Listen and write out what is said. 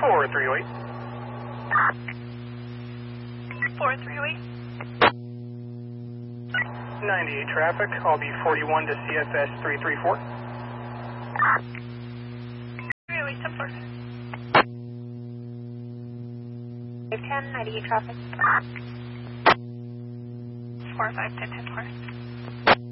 438. 438. 98 traffic. I'll be 41 to CFS 334. 308, 10-4. 10, 98 traffic. 45, 10, 10, 4.